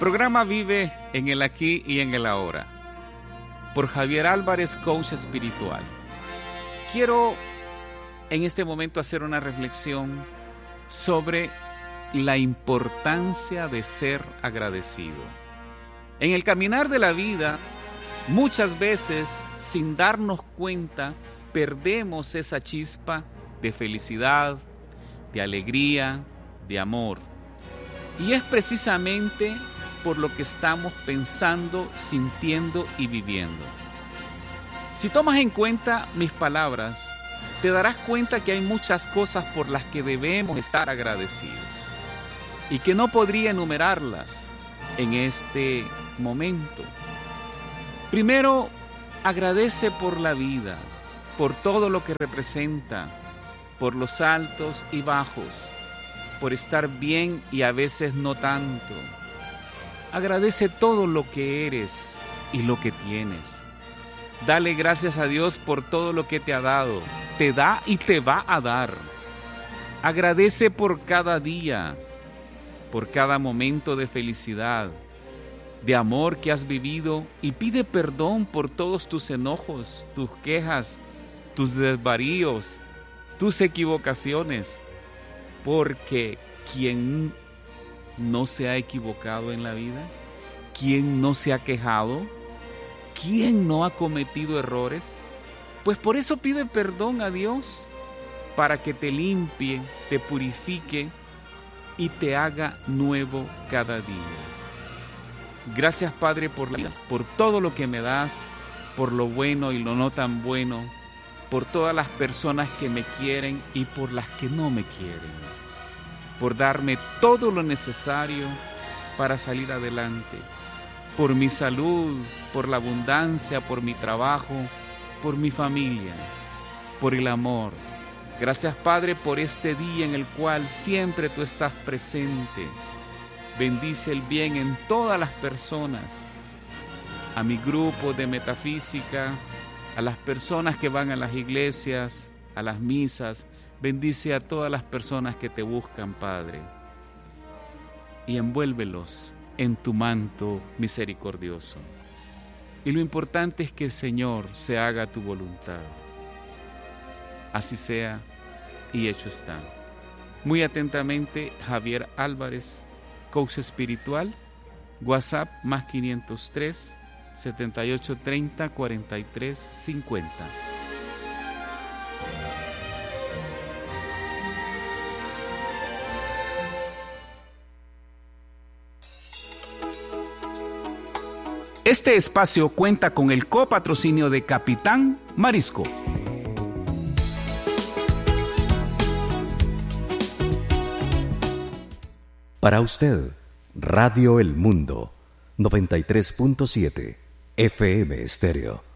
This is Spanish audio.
Programa Vive en el Aquí y en el Ahora, por Javier Álvarez, coach espiritual. Quiero en este momento hacer una reflexión sobre la importancia de ser agradecido. En el caminar de la vida, muchas veces, sin darnos cuenta, perdemos esa chispa de felicidad, de alegría, de amor. Y es precisamente por lo que estamos pensando, sintiendo y viviendo. Si tomas en cuenta mis palabras, te darás cuenta que hay muchas cosas por las que debemos estar agradecidos y que no podría enumerarlas en este momento. Primero, agradece por la vida, por todo lo que representa, por los altos y bajos, por estar bien y a veces no tanto. Agradece todo lo que eres y lo que tienes. Dale gracias a Dios por todo lo que te ha dado, te da y te va a dar. Agradece por cada día, por cada momento de felicidad, de amor que has vivido, y pide perdón por todos tus enojos, tus quejas, tus desvaríos, tus equivocaciones, porque ¿quién no se ha equivocado en la vida? ¿Quién no se ha quejado? ¿Quién no ha cometido errores? Pues por eso pide perdón a Dios, para que te limpie, te purifique y te haga nuevo cada día. Gracias, Padre, por la vida, por todo lo que me das, por lo bueno y lo no tan bueno, por todas las personas que me quieren y por las que no me quieren, por darme todo lo necesario para salir adelante, por mi salud, por la abundancia, por mi trabajo, por mi familia, por el amor. Gracias, Padre, por este día en el cual siempre tú estás presente. Bendice el bien en todas las personas, a mi grupo de metafísica, a las personas que van a las iglesias, a las misas. Bendice a todas las personas que te buscan, Padre, y envuélvelos en tu manto misericordioso. Y lo importante es que, Señor, se haga tu voluntad. Así sea y hecho está. Muy atentamente, Javier Álvarez, coach espiritual. WhatsApp más 503 7830 4350. Este espacio cuenta con el copatrocinio de Capitán Marisco. Para usted, Radio El Mundo, 93.7 FM Estéreo.